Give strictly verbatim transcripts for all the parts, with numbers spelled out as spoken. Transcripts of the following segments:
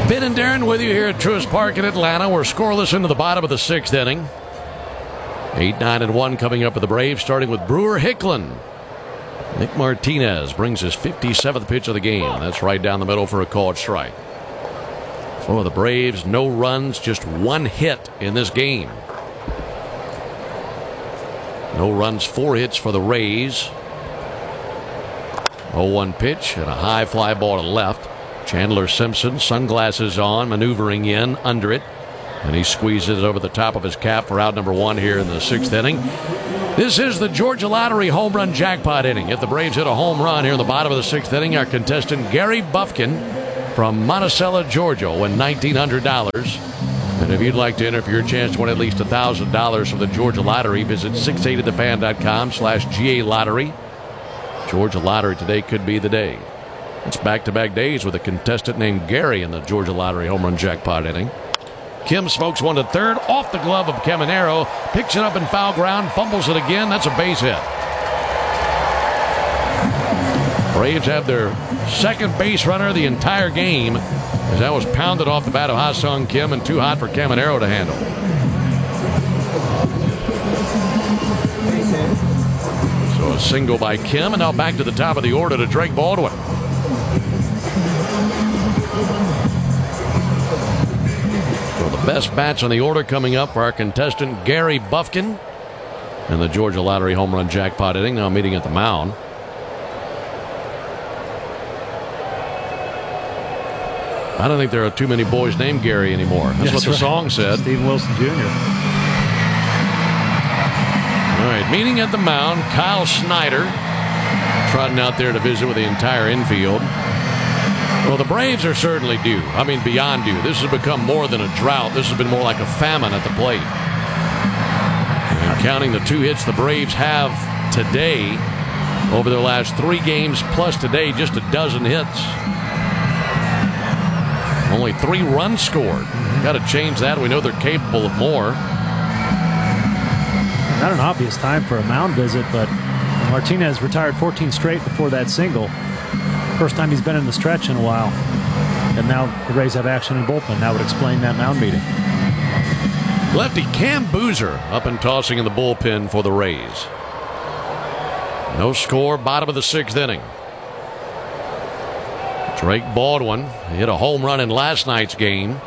Ben and Darren with you here at Truist Park in Atlanta. We're scoreless into the bottom of the sixth inning. eight, nine, and one coming up for the Braves, starting with Brewer Hicklin. Nick Martinez brings his fifty-seventh pitch of the game. That's right down the middle for a called strike. For the Braves, no runs, just one hit in this game. No runs, four hits for the Rays. oh one pitch and a high fly ball to left. Chandler Simpson, sunglasses on, maneuvering in under it. And he squeezes over the top of his cap for out number one here in the sixth inning. This is the Georgia Lottery home run jackpot inning. If the Braves hit a home run here in the bottom of the sixth inning, our contestant Gary Bufkin from Monticello, Georgia, will win nineteen hundred dollars. And if you'd like to enter for your chance to win at least one thousand dollars from the Georgia Lottery, visit six eighty the fan dot com slash G A Lottery. Georgia Lottery today could be the day. It's back-to-back days with a contestant named Gary in the Georgia Lottery home run jackpot inning. Kim smokes one to third, off the glove of Caminero, picks it up in foul ground, fumbles it again. That's a base hit. Braves have their second base runner the entire game, as that was pounded off the bat of Ha-Sung Kim and too hot for Caminero to handle. So a single by Kim, and now back to the top of the order to Drake Baldwin. So the best bats on the order coming up for our contestant Gary Bufkin and the Georgia Lottery home run jackpot inning, now meeting at the mound. I don't think there are too many boys named Gary anymore. That's, That's what the right. song said. Steve Wilson Junior All right, meeting at the mound, Kyle Snyder trotting out there to visit with the entire infield. Well, the Braves are certainly due. I mean, beyond due. This has become more than a drought. This has been more like a famine at the plate. And counting the two hits the Braves have today over their last three games, plus today, just a dozen hits. Only three runs scored. Got to change that. We know they're capable of more. Not an obvious time for a mound visit, but Martinez retired fourteen straight before that single. First time he's been in the stretch in a while. And now the Rays have action in bullpen. That would explain that mound meeting. Lefty Cam Boozer up and tossing in the bullpen for the Rays. No score, bottom of the sixth inning. Drake Baldwin hit a home run in last night's game.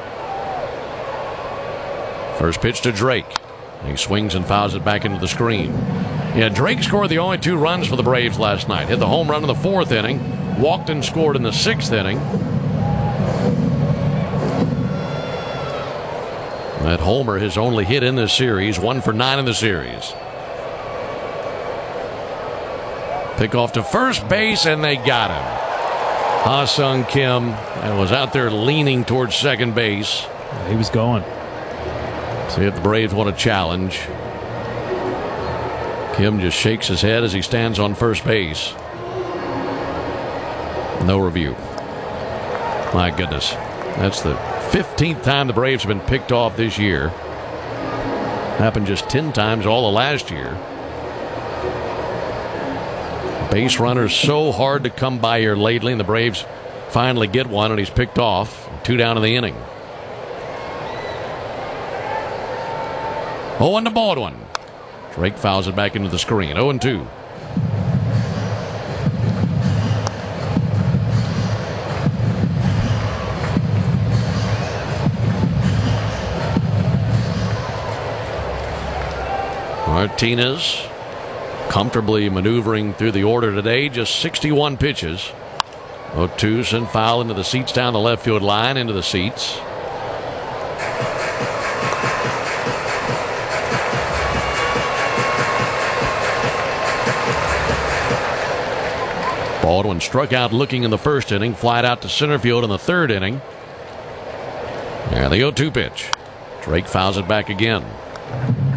First pitch to Drake. He swings and fouls it back into the screen. Yeah, Drake scored the only two runs for the Braves last night. Hit the home run in the fourth inning. Walked and scored in the sixth inning. That homer, his only hit in this series. One for nine in the series. Pick off to first base, and they got him. Ha-Sung Kim was out there leaning towards second base. He was going. See if the Braves want a challenge. Kim just shakes his head as he stands on first base. No review. My goodness. That's the fifteenth time the Braves have been picked off this year. Happened just ten times all of last year. Base runners so hard to come by here lately, and the Braves finally get one, and he's picked off. Two down in the inning. oh one to Baldwin. Drake fouls it back into the screen. oh and two. Martinez comfortably maneuvering through the order today. Just sixty-one pitches. oh two, send foul into the seats down the left field line, into the seats. Baldwin struck out looking in the first inning, flied out to center field in the third inning. And the oh two pitch. Drake fouls it back again.